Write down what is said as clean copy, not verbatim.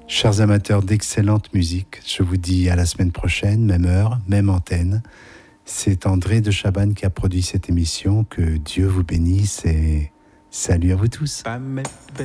Chers amateurs d'excellente musique, je vous dis à la semaine prochaine, même heure, même antenne. C'est André de Chabannes qui a produit cette émission. Que Dieu vous bénisse et salut à vous tous.